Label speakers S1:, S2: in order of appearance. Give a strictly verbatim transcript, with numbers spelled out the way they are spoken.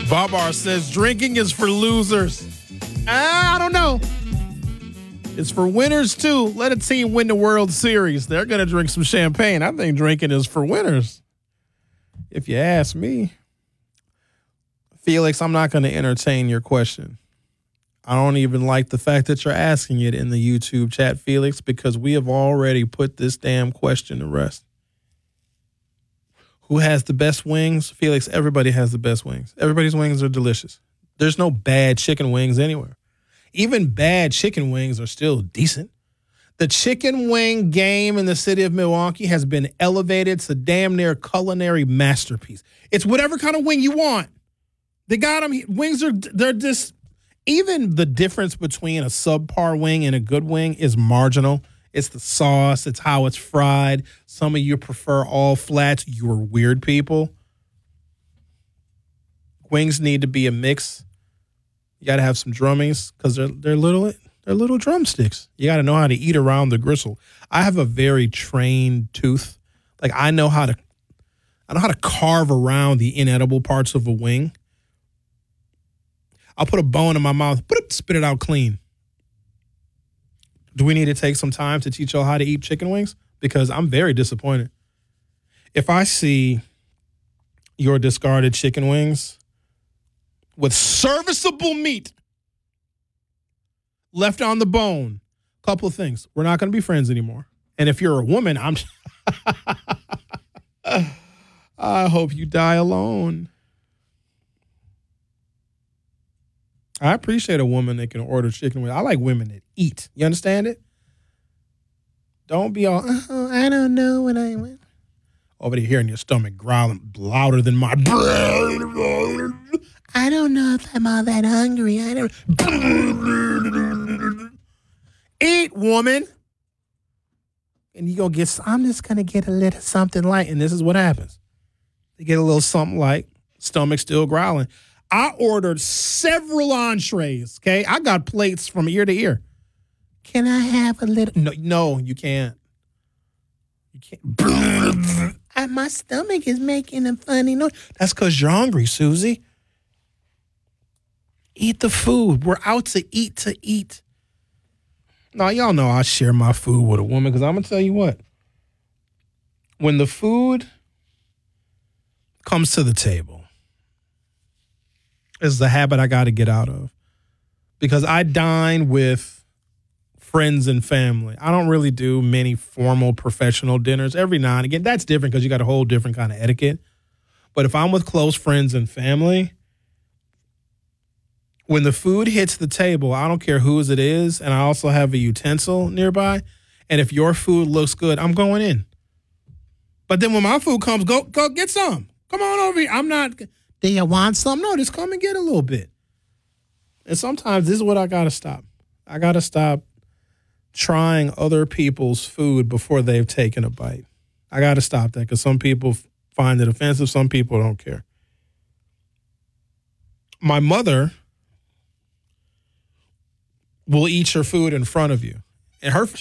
S1: Babar says drinking is for losers. I don't know. It's for winners, too. Let a team win the World Series. They're going to drink some champagne. I think drinking is for winners, if you ask me. Felix, I'm not going to entertain your question. I don't even like the fact that you're asking it in the YouTube chat, Felix, because we have already put this damn question to rest. Who has the best wings? Felix, everybody has the best wings. Everybody's wings are delicious. There's no bad chicken wings anywhere. Even bad chicken wings are still decent. The chicken wing game in the city of Milwaukee has been elevated to damn near culinary masterpiece. It's whatever kind of wing you want. They got them. Wings are, they're just, even the difference between a subpar wing and a good wing is marginal. It's the sauce. It's how it's fried. Some of you prefer all flats. You're weird people. Wings need to be a mix. You got to have some drummings because they're they're little they're little drumsticks. You got to know how to eat around the gristle. I have a very trained tooth. Like I know how to I know how to carve around the inedible parts of a wing. I'll put a bone in my mouth, spit it out clean. Do we need to take some time to teach y'all how to eat chicken wings? Because I'm very disappointed. If I see your discarded chicken wings with serviceable meat left on the bone, a couple of things. We're not going to be friends anymore. And if you're a woman, I'm I hope you die alone. I appreciate a woman that can order chicken wings. I like women that eat. You understand it? Don't be all, oh, I don't know what I want. Over there hearing your stomach growling louder than my brain. I don't know if I'm all that hungry. I don't. Eat, woman. And you go get, I'm just going to get a little something light. And this is what happens. They get a little something light, stomach still growling. I ordered several entrees, okay? I got plates from ear to ear. Can I have a little? No, no, you can't. You can't. And my stomach is making a funny noise. That's because you're hungry, Susie. Eat the food. We're out to eat to eat. Now, y'all know I share my food with a woman because I'm going to tell you what. When the food comes to the table, it's the habit I got to get out of because I dine with friends and family. I don't really do many formal professional dinners. Every now and again, that's different because you got a whole different kind of etiquette. But if I'm with close friends and family, when the food hits the table, I don't care whose it is, and I also have a utensil nearby, and if your food looks good, I'm going in. But then when my food comes, go go get some. Come on over here. I'm not... Do you want some? No, just come and get a little bit. And sometimes this is what I got to stop. I got to stop trying other people's food before they've taken a bite. I got to stop that because some people find it offensive. Some people don't care. My mother will eat your food in front of you. And her